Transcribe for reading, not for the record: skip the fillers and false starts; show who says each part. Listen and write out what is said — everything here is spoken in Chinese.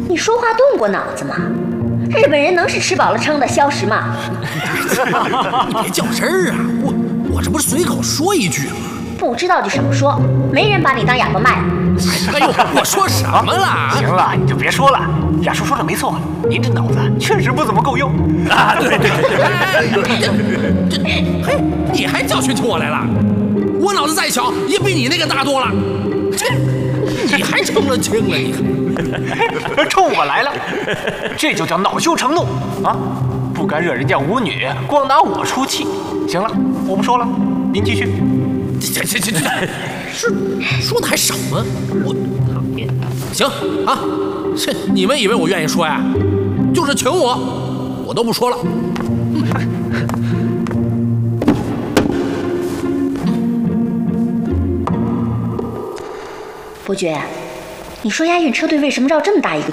Speaker 1: 你说话动过脑子吗？日本人能是吃饱了撑的消食吗？
Speaker 2: 你别较真儿啊！我这不是随口说一句吗？
Speaker 1: 不知道就少说，没人把你当哑巴卖。
Speaker 2: 哎呦，我说什么了？
Speaker 3: 行了，你就别说了。亚叔说的没错，您这脑子确实不怎么够用啊！对，
Speaker 2: 嘿，你还教训起我来了？我脑子再小，也比你那个大多了。你还成了轻了，你
Speaker 3: 冲我来了，这就叫恼羞成怒啊！不该惹人家舞女，光拿我出气。行了，我不说了，您继续。
Speaker 2: 这是说的还少吗？我行啊，这你们以为我愿意说呀？就是请我都不说了。
Speaker 1: 伯爵，你说押运车队为什么绕这么大一个